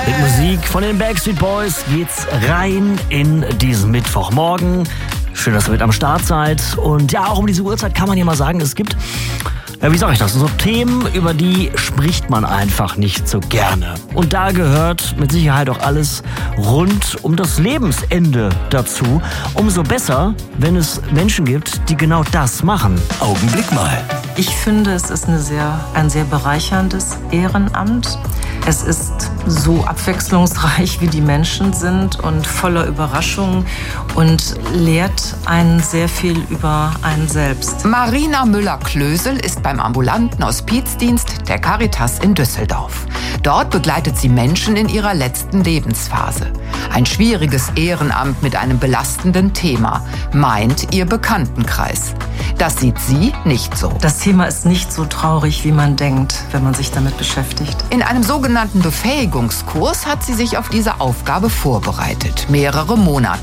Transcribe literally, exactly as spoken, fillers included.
Mit Musik von den Backstreet Boys geht's rein in diesen Mittwochmorgen. Schön, dass ihr mit am Start seid. Und ja, auch um diese Uhrzeit kann man ja mal sagen, es gibt, ja, wie sage ich das, so Themen, über die spricht man einfach nicht so gerne. Und da gehört mit Sicherheit auch alles rund um das Lebensende dazu. Umso besser, wenn es Menschen gibt, die genau das machen. Augenblick mal. Ich finde, es ist eine sehr, ein sehr bereicherndes Ehrenamt. Es ist so abwechslungsreich, wie die Menschen sind und voller Überraschungen und lehrt einen sehr viel über einen selbst. Marina Müller-Klösel ist beim ambulanten Hospizdienst der Caritas in Düsseldorf. Dort begleitet sie Menschen in ihrer letzten Lebensphase. Ein schwieriges Ehrenamt mit einem belastenden Thema, meint ihr Bekanntenkreis. Das sieht sie nicht so. Das Thema ist nicht so traurig, wie man denkt, wenn man sich damit beschäftigt. In einem sogenannten Befähigungskurs hat sie sich auf diese Aufgabe vorbereitet. Mehrere Monate